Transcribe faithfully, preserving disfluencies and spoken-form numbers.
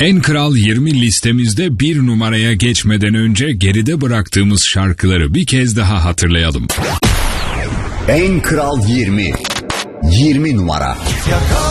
En Kral yirmi listemizde bir numaraya geçmeden önce geride bıraktığımız şarkıları bir kez daha hatırlayalım. En Kral yirmi. yirmi numara. Yakar